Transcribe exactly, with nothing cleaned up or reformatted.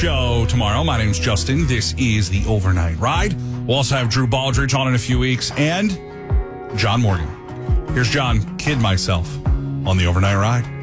show tomorrow. My name's Justin. This is the Overnight Ride. We'll also have Drew Baldridge on in a few weeks and John Morgan. Here's John, Kid Myself, on the Overnight Ride.